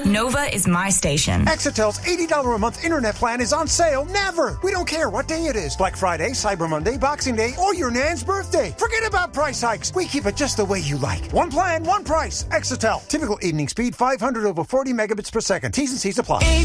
Nova is my station. Exitel's $80 a month internet plan is on sale never. We don't care what day it is. Black Friday, Cyber Monday, Boxing Day, or your Nan's birthday. Forget about price hikes. We keep it just the way you like. One plan, one price. Exitel. Typical evening speed 500 over 40 megabits per second. T's and C's apply.